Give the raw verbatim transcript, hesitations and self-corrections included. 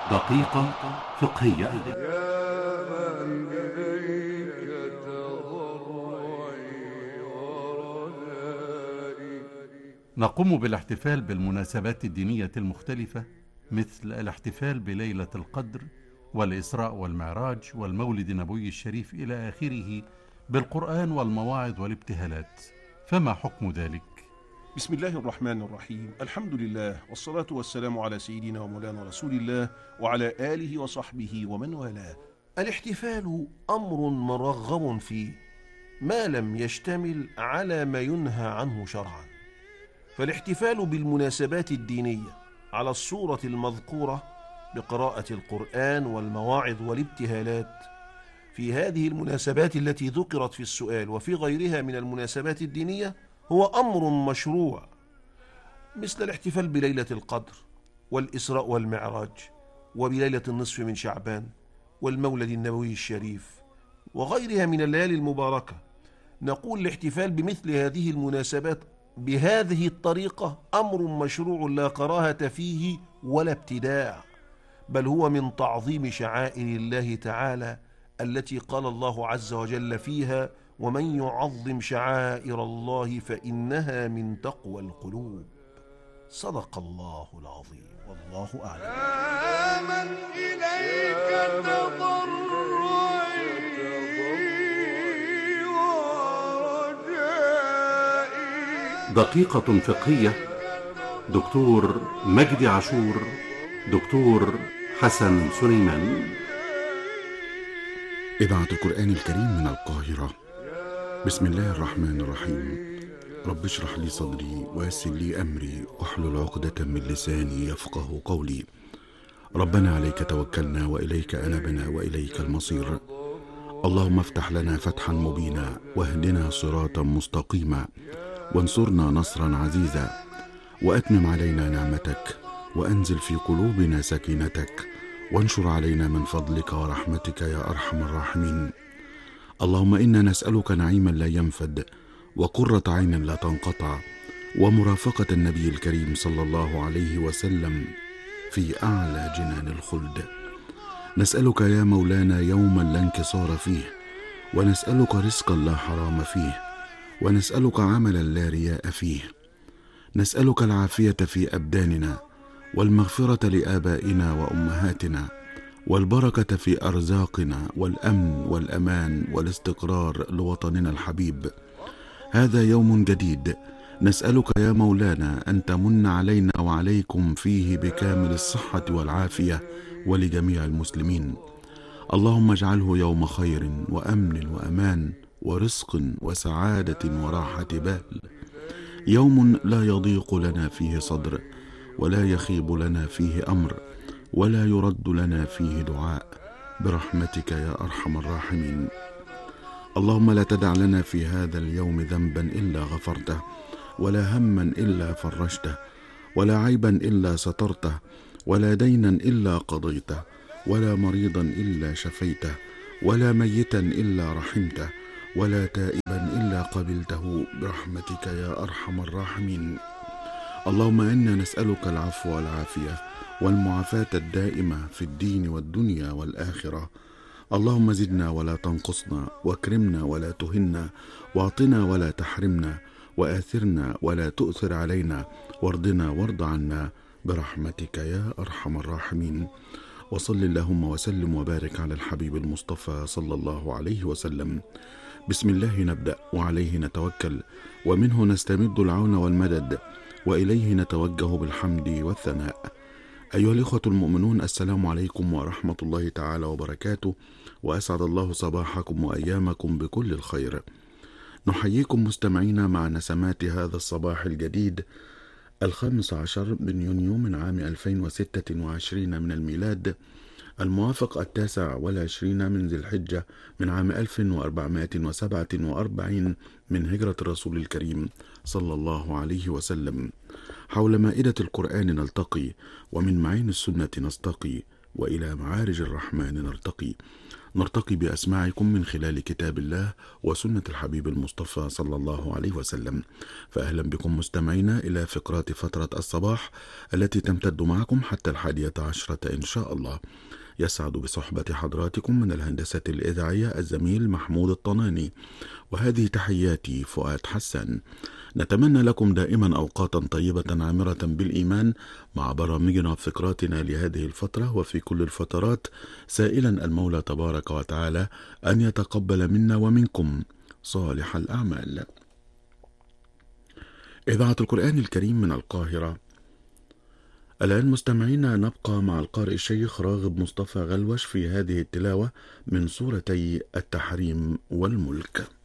دقيقة فقهية. يا من إليك تضرعي ورجائي. نقوم بالاحتفال بالمناسبات الدينية المختلفة، مثل الاحتفال بليلة القدر والإسراء والمعراج والمولد النبوي الشريف إلى آخره، بالقرآن والمواعظ والابتهالات. فما حكم ذلك؟ بسم الله الرحمن الرحيم. الحمد لله والصلاة والسلام على سيدنا ومولانا رسول الله وعلى آله وصحبه ومن والاه. الاحتفال أمر مرغب فيه ما لم يشتمل على ما ينهى عنه شرعا. فالاحتفال بالمناسبات الدينية على الصورة المذكورة بقراءة القرآن والمواعظ والابتهالات في هذه المناسبات التي ذكرت في السؤال وفي غيرها من المناسبات الدينية هو أمر مشروع، مثل الاحتفال بليلة القدر والإسراء والمعراج وبليلة النصف من شعبان والمولد النبوي الشريف وغيرها من الليالي المباركة. نقول الاحتفال بمثل هذه المناسبات بهذه الطريقة أمر مشروع لا كراهة فيه ولا ابتداع، بل هو من تعظيم شعائر الله تعالى التي قال الله عز وجل فيها: ومن يعظم شعائر الله فإنها من تقوى القلوب. صدق الله العظيم، والله أعلم. يا من إليك تضرعي ورجائي. دقيقة فقهية. دكتور مجدي عاشور، دكتور حسن سليمان. إذاعة القرآن الكريم من القاهرة. بسم الله الرحمن الرحيم. رب اشرح لي صدري ويسر لي أمري واحلل عقدة من لساني يفقه قولي. ربنا عليك توكلنا وإليك أنبنا وإليك المصير. اللهم افتح لنا فتحا مبينا واهدنا صراطا مستقيما وانصرنا نصرا عزيزا وأتمم علينا نعمتك وأنزل في قلوبنا سكينتك وانشر علينا من فضلك ورحمتك يا أرحم الراحمين. اللهم إنا نسألك نعيما لا ينفد وقرة عين لا تنقطع ومرافقة النبي الكريم صلى الله عليه وسلم في أعلى جنان الخلد. نسألك يا مولانا يوما لا انكسار فيه، ونسألك رزقا لا حرام فيه، ونسألك عملا لا رياء فيه. نسألك العافية في أبداننا والمغفرة لآبائنا وأمهاتنا والبركة في أرزاقنا والأمن والأمان والاستقرار لوطننا الحبيب. هذا يوم جديد نسألك يا مولانا أن تمن علينا وعليكم فيه بكامل الصحة والعافية ولجميع المسلمين. اللهم اجعله يوم خير وأمن وأمان ورزق وسعادة وراحة بال، يوم لا يضيق لنا فيه صدر ولا يخيب لنا فيه أمر ولا يرد لنا فيه دعاء، برحمتك يا أرحم الراحمين. اللهم لا تدع لنا في هذا اليوم ذنبا إلا غفرته، ولا هما إلا فرجته، ولا عيبا إلا سترته، ولا دينا إلا قضيته، ولا مريضا إلا شفيته، ولا ميتا إلا رحمته، ولا تائبا إلا قبلته، برحمتك يا أرحم الراحمين. اللهم إنا نسألك العفو والعافية والمعافاة الدائمة في الدين والدنيا والآخرة. اللهم زدنا ولا تنقصنا، واكرمنا ولا تهنا، واعطنا ولا تحرمنا، وآثرنا ولا تؤثر علينا، وارضنا وارض عنا، برحمتك يا أرحم الراحمين. وصل اللهم وسلم وبارك على الحبيب المصطفى صلى الله عليه وسلم. بسم الله نبدأ وعليه نتوكل ومنه نستمد العون والمدد وإليه نتوجه بالحمد والثناء. أيها الإخوة المؤمنون، السلام عليكم ورحمة الله تعالى وبركاته، وأسعد الله صباحكم وأيامكم بكل الخير. نحييكم مستمعينا مع نسمات هذا الصباح الجديد الخامس عشر من يونيو من عام ألفين وستة وعشرين من الميلاد، الموافق التاسع والعشرين من ذي الحجة من عام ألف وأربعمائة وسبعة وأربعين من هجرة الرسول الكريم صلى الله عليه وسلم. حول مائدة القرآن نلتقي، ومن معين السنة نستقي، وإلى معارج الرحمن نرتقي نرتقي بأسماعكم من خلال كتاب الله وسنة الحبيب المصطفى صلى الله عليه وسلم. فأهلا بكم مستمعينا إلى فقرات فترة الصباح التي تمتد معكم حتى الحادية عشرة إن شاء الله. يسعد بصحبة حضراتكم من الهندسة الإذاعية الزميل محمود الطناني، وهذه تحياتي فؤاد حسن. نتمنى لكم دائما أوقاتا طيبة عامرة بالإيمان مع برامجنا وفقراتنا لهذه الفترة وفي كل الفترات، سائلا المولى تبارك وتعالى أن يتقبل منا ومنكم صالح الأعمال. إذاعة القرآن الكريم من القاهرة. الآن مستمعينا نبقى مع القارئ الشيخ راغب مصطفى غلوش في هذه التلاوة من سورتي التحريم والملك.